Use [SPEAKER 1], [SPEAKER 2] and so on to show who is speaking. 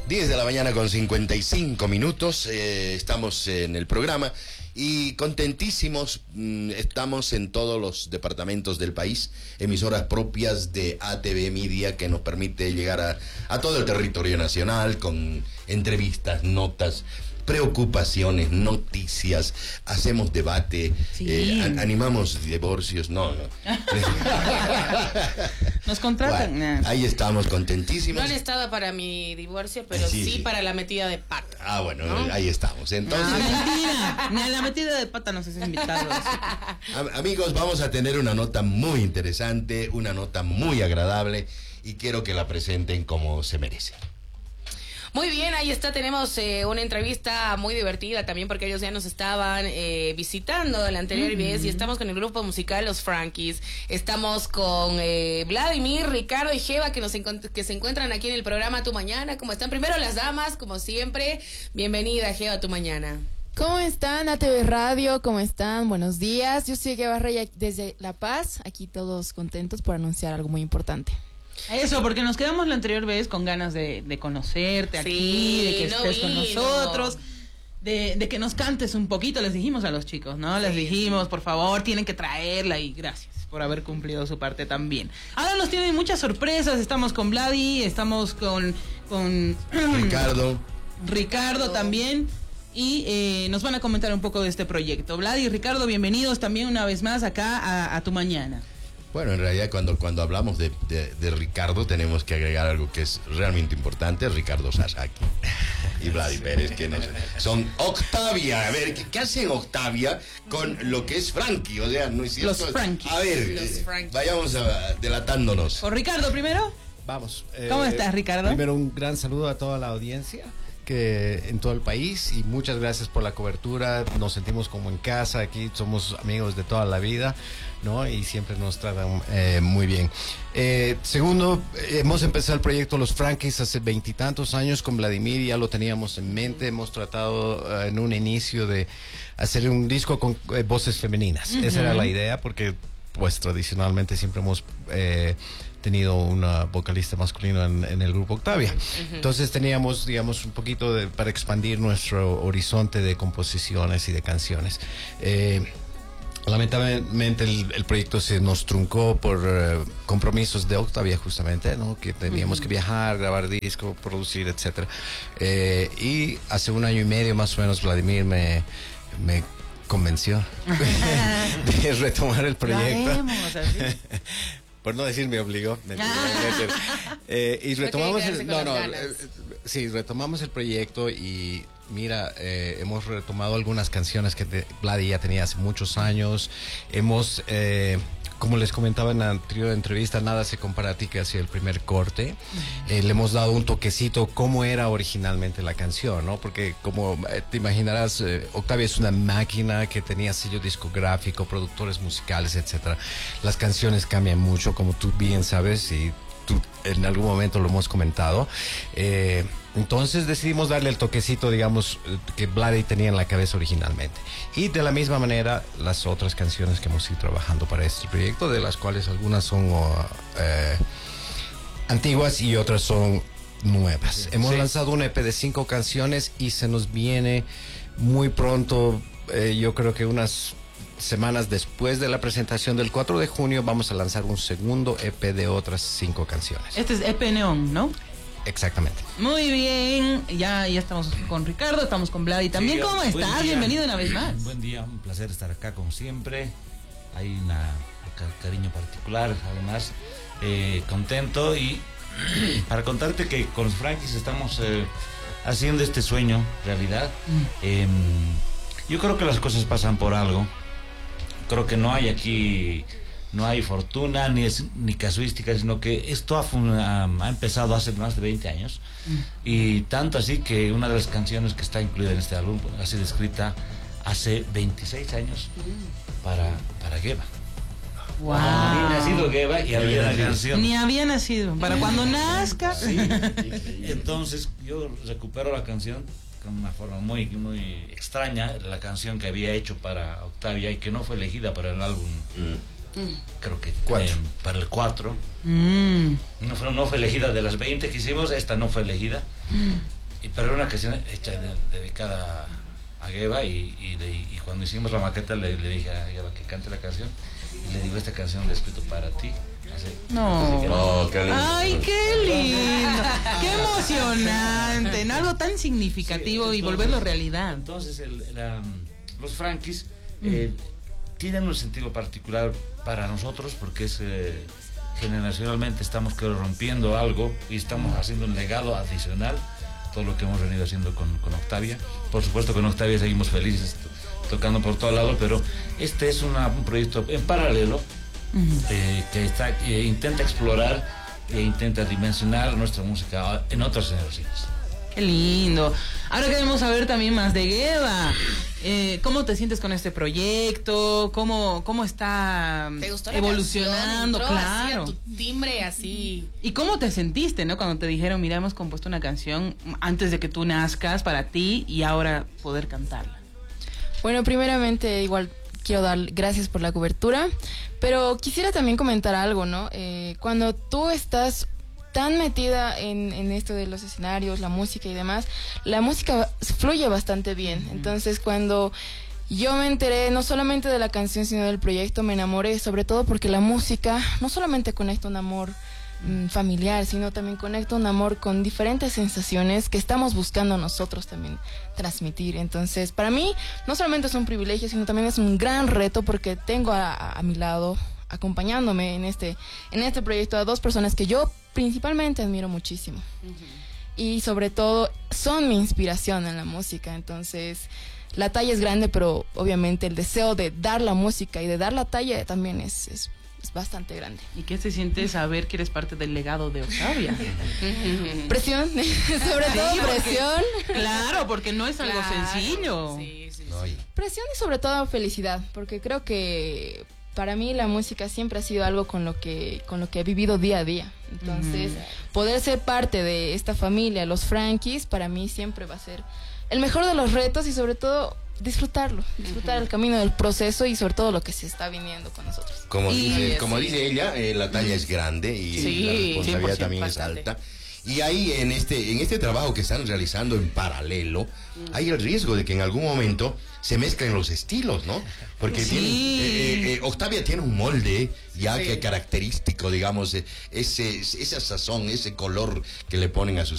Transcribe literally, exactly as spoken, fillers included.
[SPEAKER 1] diez de la mañana con cincuenta y cinco minutos, eh, estamos en el programa y contentísimos, mmm, estamos en todos los departamentos del país, emisoras propias de A T V Media que nos permite llegar a, a todo el territorio nacional con entrevistas, notas, preocupaciones, noticias, hacemos debate, sí. eh, an animamos divorcios, no, no.
[SPEAKER 2] Nos contratan.
[SPEAKER 1] Bueno, ahí estamos contentísimos.
[SPEAKER 3] No han estado para mi divorcio, pero sí, sí, sí. para la metida de pata.
[SPEAKER 1] Ah, bueno, ¿no? Ahí estamos. Entonces,
[SPEAKER 2] no, mentira, ni a la metida de pata nos has invitado.
[SPEAKER 1] Am amigos, vamos a tener una nota muy interesante, una nota muy agradable y quiero que la presenten como se merece.
[SPEAKER 3] Muy bien, ahí está, tenemos eh, una entrevista muy divertida también porque ellos ya nos estaban eh, visitando la anterior uh-huh. vez y estamos con el grupo musical Los Frankies, estamos con eh, Vladimir, Ricardo y Jeva que, nos que se encuentran aquí en el programa Tu Mañana. ¿Cómo están? Primero las damas, como siempre, bienvenida Jeva a Tu Mañana.
[SPEAKER 4] ¿Cómo están? A T V Radio, ¿cómo están? Buenos días, yo soy Jeva Rey desde La Paz, aquí todos contentos por anunciar algo muy importante.
[SPEAKER 2] Eso, porque nos quedamos la anterior vez con ganas de, de conocerte aquí, sí, de que no estés vino. con nosotros, de, de que nos cantes un poquito, les dijimos a los chicos, ¿no? Sí, les dijimos, por favor, tienen que traerla y gracias por haber cumplido su parte también. Ahora nos tienen muchas sorpresas, estamos con Vladi, estamos con, con
[SPEAKER 1] Ricardo.
[SPEAKER 2] Ricardo también. Y eh, nos van a comentar un poco de este proyecto. Vladi y Ricardo, bienvenidos también una vez más acá a, a Tu Mañana.
[SPEAKER 1] Bueno, en realidad cuando, cuando hablamos de, de, de Ricardo tenemos que agregar algo que es realmente importante, Ricardo Sasaki y Vladi Pérez, que nos, son Octavia. A ver, ¿qué, ¿qué hacen Octavia con lo que es Frankie? O sea, ¿no es cierto?
[SPEAKER 2] Los Frankies.
[SPEAKER 1] A ver, eh, vayamos a, delatándonos.
[SPEAKER 2] ¿Con Ricardo primero?
[SPEAKER 5] Vamos. Eh,
[SPEAKER 2] ¿Cómo estás, Ricardo?
[SPEAKER 5] Primero un gran saludo a toda la audiencia que en todo el país y muchas gracias por la cobertura. Nos sentimos como en casa, aquí somos amigos de toda la vida, ¿no? Y siempre nos tratan eh, muy bien. Eh, segundo, hemos empezado el proyecto Los Frankies hace veintitantos años con Vladimir, ya lo teníamos en mente, hemos tratado uh, en un inicio de hacer un disco con eh, voces femeninas. Uh-huh. Esa era la idea porque pues tradicionalmente siempre hemos eh, tenido una vocalista masculina en, en el grupo Octavia. Uh-huh. Entonces teníamos, digamos, un poquito de, para expandir nuestro horizonte de composiciones y de canciones. Eh, lamentablemente el, el proyecto se nos truncó por uh, compromisos de Octavia justamente, ¿no? Que teníamos uh-huh. que viajar, grabar disco, producir, etcétera. Eh, y hace un año y medio más o menos Vladimir me... me convenció de retomar el proyecto.
[SPEAKER 2] Haremos, así.
[SPEAKER 5] Por no decir me obligó. eh, y retomamos el, no, no, eh, sí, retomamos el proyecto y mira, eh, hemos retomado algunas canciones que te, Vladi ya tenía hace muchos años. Hemos eh, como les comentaba en la anterior entrevista, Nada se compara a ti, que hacía el primer corte. Eh, le hemos dado un toquecito cómo era originalmente la canción, ¿no? Porque como eh, te imaginarás, eh, Octavia es una máquina que tenía sello discográfico, productores musicales, etcétera. Las canciones cambian mucho, como tú bien sabes, y tú en algún momento lo hemos comentado. Eh, entonces decidimos darle el toquecito, digamos, que Vladi tenía en la cabeza originalmente. Y de la misma manera, las otras canciones que hemos ido trabajando para este proyecto, de las cuales algunas son uh, eh, antiguas y otras son nuevas. Sí. Hemos lanzado un E P de cinco canciones y se nos viene muy pronto, eh, yo creo que unas semanas después de la presentación del cuatro de junio, vamos a lanzar un segundo E P de otras cinco canciones.
[SPEAKER 2] Este es E P Neón, ¿no?
[SPEAKER 5] Exactamente.
[SPEAKER 2] Muy bien, ya, ya estamos con Ricardo, estamos con Vladi también. Sí, ¿cómo estás? Bienvenido una vez más.
[SPEAKER 6] Buen día, un placer estar acá como siempre. Hay una, un cariño particular, además, eh, contento y para contarte que con los Frankies estamos eh, haciendo este sueño realidad. Mm. Eh, yo creo que las cosas pasan por algo. Creo que no hay aquí, no hay fortuna ni es, ni casuística, sino que esto ha, ha empezado hace más de veinte años. Mm. Y tanto así que una de las canciones que está incluida en este álbum ha sido escrita hace veintiséis años mm. para, para Jeva.
[SPEAKER 2] Wow.
[SPEAKER 6] Ni había nacido Jeva y había la canción.
[SPEAKER 2] Ni había nacido. Para cuando nazca.
[SPEAKER 6] Sí. Entonces yo recupero la canción con una forma muy, muy extraña, la canción que había hecho para Octavia y que no fue elegida para el álbum. Mm. Creo que eh, para el cuatro. Mm. No, fue, no fue elegida de las veinte que hicimos, esta no fue elegida. Mm. y pero era una canción hecha de, dedicada a Gueva y, y, le, y cuando hicimos la maqueta le, le dije a Gueva que cante la canción y le digo, esta canción la he escrito para ti. Así,
[SPEAKER 2] no.
[SPEAKER 6] que,
[SPEAKER 1] oh, qué lindo.
[SPEAKER 2] Ay, qué lindo, qué emocionante, ¿no? Algo tan significativo
[SPEAKER 6] sí, entonces,
[SPEAKER 2] y volverlo realidad.
[SPEAKER 6] Entonces, el, la, los Frankies eh, mm. tienen un sentido particular para nosotros porque es eh, generacionalmente estamos creo, rompiendo algo y estamos haciendo un legado adicional, todo lo que hemos venido haciendo con, con Octavia. Por supuesto que con Octavia seguimos felices tocando por todo lado, pero este es una, un proyecto en paralelo uh-huh. eh, que está, eh, intenta explorar e intenta dimensionar nuestra música en otras generaciones.
[SPEAKER 2] Qué lindo. Ahora queremos saber también más de Gueva. Eh, ¿Cómo te sientes con este proyecto? ¿Cómo, cómo está evolucionando?
[SPEAKER 3] Canción,
[SPEAKER 2] claro.
[SPEAKER 3] Así a tu timbre así.
[SPEAKER 2] ¿Y cómo te sentiste, no? Cuando te dijeron, mira, hemos compuesto una canción antes de que tú nazcas para ti y ahora poder cantarla.
[SPEAKER 4] Bueno, primeramente igual quiero dar gracias por la cobertura, pero quisiera también comentar algo, ¿no? Eh, cuando tú estás tan metida en, en esto de los escenarios, la música y demás, la música fluye bastante bien. Entonces, cuando yo me enteré no solamente de la canción, sino del proyecto, me enamoré, sobre todo porque la música no solamente conecta un amor mm, familiar, sino también conecta un amor con diferentes sensaciones que estamos buscando nosotros también transmitir. Entonces, para mí, no solamente es un privilegio, sino también es un gran reto porque tengo a, a, a mi lado, acompañándome en este, en este proyecto, a dos personas que yo principalmente admiro muchísimo. Uh-huh. Y sobre todo son mi inspiración en la música. Entonces la talla es grande, pero obviamente el deseo de dar la música y de dar la talla también es, es, es bastante grande.
[SPEAKER 2] ¿Y qué se siente saber que eres parte del legado de Octavia?
[SPEAKER 4] Presión, sobre todo sí, presión.
[SPEAKER 2] Porque, claro, porque no es algo
[SPEAKER 3] claro,
[SPEAKER 2] sencillo.
[SPEAKER 3] Sí, sí,
[SPEAKER 1] no,
[SPEAKER 3] sí.
[SPEAKER 4] Presión y sobre todo felicidad, porque creo que para mí la música siempre ha sido algo con lo que con lo que he vivido día a día. Entonces, uh-huh. poder ser parte de esta familia, los Frankies, para mí siempre va a ser el mejor de los retos y sobre todo disfrutarlo, disfrutar uh-huh. el camino del proceso y sobre todo lo que se está viniendo con nosotros.
[SPEAKER 1] Como
[SPEAKER 2] y,
[SPEAKER 1] dice, como
[SPEAKER 3] sí.
[SPEAKER 1] dice ella, eh, la talla es grande y
[SPEAKER 2] sí,
[SPEAKER 1] la responsabilidad también
[SPEAKER 3] bastante.
[SPEAKER 1] es alta. Y ahí en este, en este trabajo que están realizando en paralelo, mm. hay el riesgo de que en algún momento se mezclen los estilos, ¿no? Porque
[SPEAKER 2] sí.
[SPEAKER 1] tiene, eh, eh, Octavia tiene un molde ya
[SPEAKER 3] sí.
[SPEAKER 1] que característico, digamos, ese, esa sazón, ese color que le ponen a sus